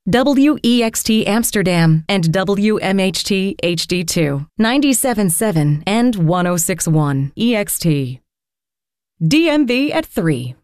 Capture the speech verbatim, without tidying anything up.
W E X T Amsterdam and W M H T H D two, ninety-seven point seven and one oh six point one E X T. D M V at three.